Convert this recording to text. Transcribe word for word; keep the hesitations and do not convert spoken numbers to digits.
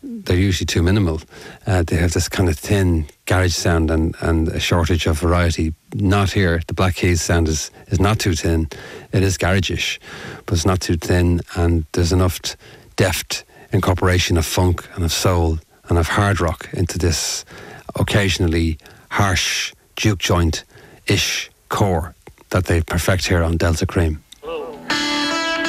they're usually too minimal. Uh, they have this kind of thin garage sound and, and a shortage of variety. Not here. The Black Keys sound is, is not too thin. It is garage-ish, but it's not too thin, and there's enough t- deft incorporation of funk and of soul and of hard rock into this occasionally harsh juke joint-ish core that they perfect here on Delta Cream.